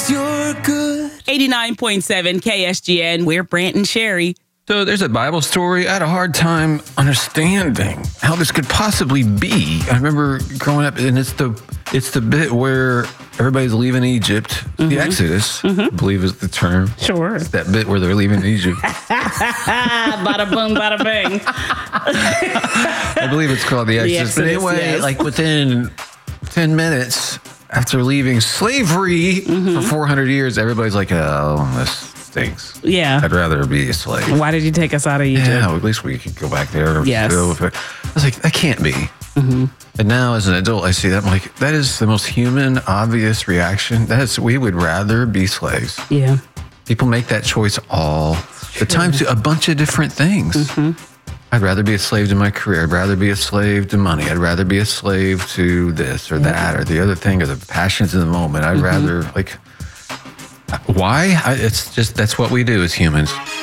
you're good. 89.7 KSGN. We're Brant and Sherry. So there's a Bible story. I had a hard time understanding how this could possibly be. I remember growing up, and it's the bit where everybody's leaving Egypt. The Exodus, I believe is the term. Sure. It's that bit where they're leaving Egypt. Bada boom, bada bang. I believe it's called the Exodus. But Exodus, anyway, yes. like within 10 minutes after leaving slavery for 400 years, everybody's like, oh, this stinks. Yeah. I'd rather be a slave. Why did you take us out of Egypt? Yeah, well, at least we could go back there. Yes. I was like, that can't be. And now as an adult, I see that. I'm like, that is the most human, obvious reaction. We would rather be slaves. Yeah. People make that choice all the time to a bunch of different things. I'd rather be a slave to my career. I'd rather be a slave to money. I'd rather be a slave to this or that or the other thing or the passions of the moment. I'd rather, like, why? It's just, that's what we do as humans.